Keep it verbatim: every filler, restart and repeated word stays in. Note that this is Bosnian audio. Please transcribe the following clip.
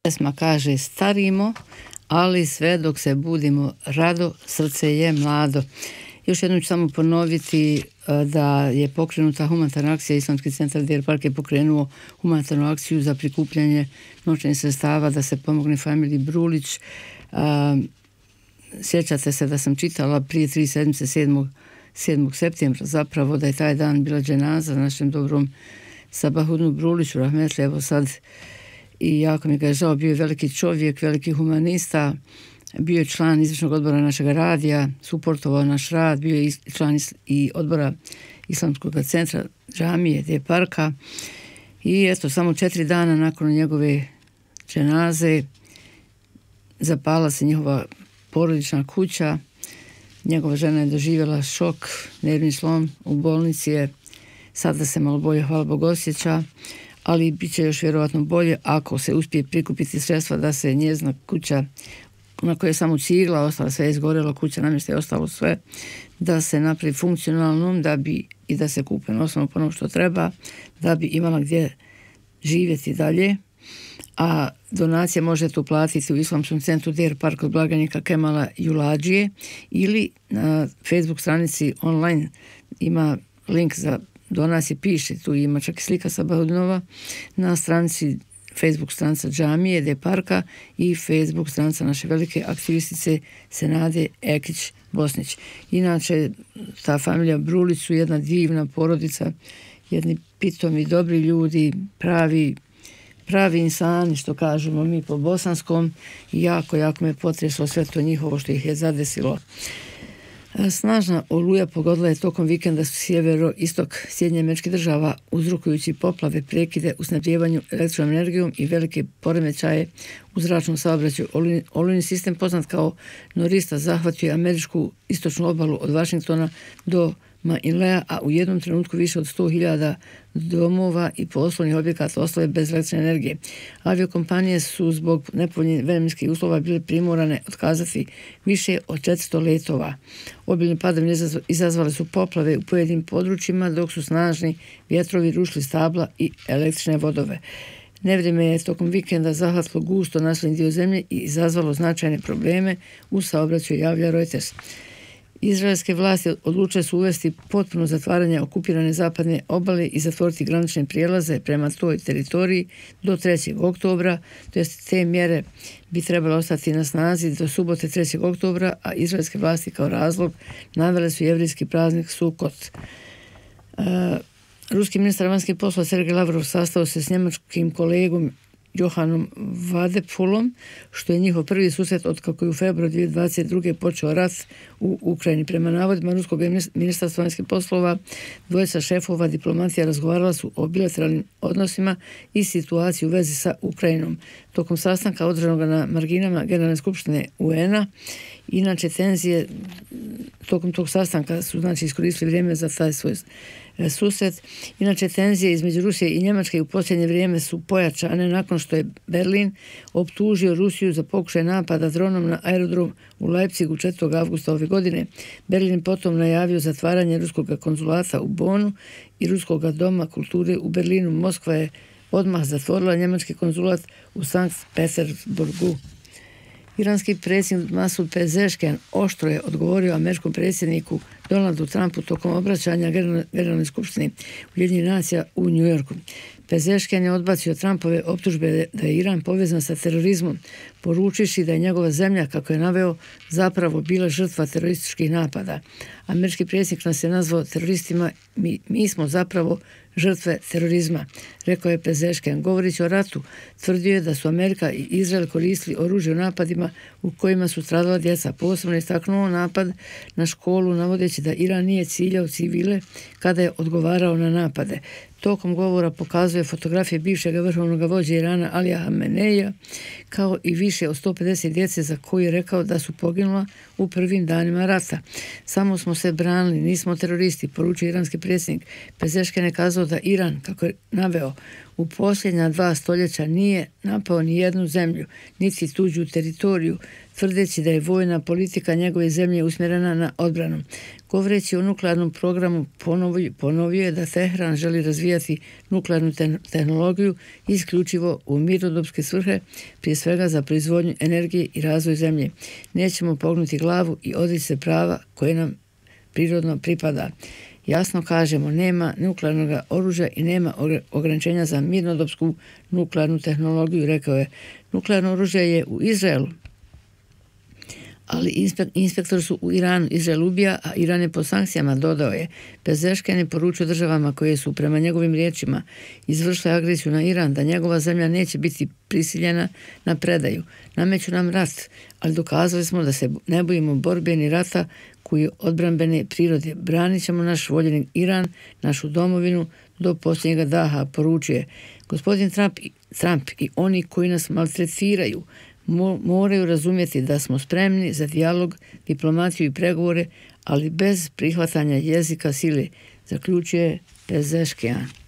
Pesma kaže starimo, ali sve dok se budimo rado, srce je mlado. Još jednom ću samo ponoviti da je pokrenuta humanitarna akcija. Islamski centar Deer Park je pokrenuo humanitarnu akciju za prikupljanje novčanih sredstava da se pomogne familiji Brulić. Sjećate se da sam čitala prije tri sedmice sedmog septembra zapravo da je taj dan bila dženaza našem dobrom Sabahudnu Bruliću, rahmetli, evo sad, i jako mi ga je žao, bio je veliki čovjek, veliki humanista, bio je član izvršnog odbora našeg radija, suportovao naš rad, bio je član i odbora Islamskog centra džamije Deer Parka i eto, samo četiri dana nakon njegove dženaze zapala se njihova porodična kuća. Njegova žena je doživjela šok, nervni slom, u bolnici je, sada se malo bolje, hvala Bogu, osjeća, ali bit će još vjerovatno bolje ako se uspije prikupiti sredstva da se njezina kuća, na kojoj je samo cigla ostala, sve je izgorelo, kuća namještaj je ostalo sve, da se napravi funkcionalnom, da bi i da se kupe osnovno po onom što treba, da bi imala gdje živjeti dalje. A donacije možete uplatiti u Islamskom centru Deer Park od blagajnika Kemala Juladžije ili na Facebook stranici online ima link za donacije, piše, tu ima čak i slika Sabahudnova, na stranici Facebook stranica džamije Deer Parka i Facebook stranica naše velike aktivistice Senade Ekić-Bosnić. Inače, ta familija Brulić su jedna divna porodica, jedni pitomi, dobri ljudi, pravi pravi insani, što kažemo mi po bosanskom, i jako, jako me potreslo sve to njihovo što ih je zadesilo. Snažna oluja pogodila je tokom vikenda sjevero-istok Sjedinjenih Američkih Država, uzrokujući poplave, prekide u snabdijevanju električnom energijom i velike poremećaje u zračnom saobraćaju. Olujni sistem, poznat kao Norista, zahvatio je američku istočnu obalu od Vašingtona do Manilea, a u jednom trenutku više od sto hiljada domova i poslovnih objekata ostale bez električne energije. Aviokompanije su zbog nepovoljnih vremenskih uslova bile primorane otkazati više od četiristo letova. Obilne padavine izazvale su poplave u pojedinim područjima, dok su snažni vjetrovi rušili stabla i električne vodove. Nevrijeme je tokom vikenda zahvatilo gusto naseljeni dio zemlje i izazvalo značajne probleme u saobraćaju, javlja Reuters. Izraelske vlasti odlučile su uvesti potpuno zatvaranje okupirane zapadne obale i zatvoriti granične prijelaze prema toj teritoriji do trećeg oktobra, to jest te mjere bi trebale ostati na snazi do subote trećeg oktobra, a izraelske vlasti kao razlog navele su jevrijski praznik Sukot. Uh, Ruski ministar vanjskih poslova Sergej Lavrov sastao se s njemačkim kolegom Johanom Vadepulom, što je njihov prvi susret od kako je u februaru dvije tisuće dvadeset druge počeo rat u Ukrajini. Prema navodima ruskog ministarstva vanjskih poslova, dvojica šefova diplomatija razgovarala su o bilateralnim odnosima i situaciji u vezi sa Ukrajinom. Tokom sastanka održanog na marginama Generalne skupštine U N-a, inače tenzije tokom tog sastanka su znači iskoristili vrijeme za taj svoj susret. Inače, tenzije između Rusije i Njemačke u posljednje vrijeme su pojačane nakon što je Berlin optužio Rusiju za pokušaj napada dronom na aerodrom u Leipzigu četvrtog avgusta ove godine. Berlin potom najavio zatvaranje ruskog konzulata u Bonu i ruskog doma kulture u Berlinu. Moskva je odmah zatvorila njemački konzulat u Sankt Petersburgu. Iranski predsjednik Masud Pezeškian oštro je odgovorio američkom predsjedniku Donaldu Trumpu tokom obraćanja Generalnoj skupštini Ujedinjenih nacija u New Yorku. Pezeškian je odbacio Trumpove optužbe da je Iran povezan sa terorizmom, poručiši da je njegova zemlja, kako je naveo, zapravo bila žrtva terorističkih napada. Američki predsjednik nas je nazvao teroristima, mi, mi smo zapravo žrtve terorizma, rekao je Pezeškian. Govorići o ratu, tvrdio je da su Amerika i Izrael koristili oružje u napadima u kojima su stradala djeca. Posebno je istaknuo napad na školu, navodeći da Iran nije ciljao civile kada je odgovarao na napade. Tokom govora pokazuje fotografije bivšeg vrhovnog vođe Irana Alija Hameneja, kao i više od sto pedeset djece za koju je rekao da su poginula u prvim danima rata. Samo smo se branili, nismo teroristi, poručio iranski predsjednik. Pezeškian je kazao da Iran, kako je naveo, u posljednja dva stoljeća nije napao ni jednu zemlju, niti tuđu teritoriju, tvrdeći da je vojna politika njegove zemlje usmjerena na odbranu. Govoreći o nuklearnom programu, ponovio, ponovio je da Teheran želi razvijati nuklearnu te- tehnologiju isključivo u mirnodopske svrhe, prije svega za proizvodnju energije i razvoj zemlje. Nećemo pognuti glavu i odreći se prava koje nam prirodno pripada. Jasno kažemo, nema nuklearnog oružja i nema ograničenja za mirnodopsku nuklearnu tehnologiju, rekao je. Nuklearno oružje je u Izraelu, ali inspe- inspektori su u Iranu. Izrael ubija, a Iran je po sankcijama, dodao je. Pezeškian je poručio državama koje su, prema njegovim riječima, izvršile agresiju na Iran, da njegova zemlja neće biti prisiljena na predaju. Nameću nam rat, ali dokazali smo da se ne bojimo borbe ni rata koji je odbrambene prirode. Branit ćemo naš voljeni Iran, našu domovinu, do posljednjega daha, poručuje. Gospodin Trump, Trump i oni koji nas maltretiraju moraju razumjeti da smo spremni za dijalog, diplomaciju i pregovore, ali bez prihvatanja jezika sile, zaključuje Pezeškian.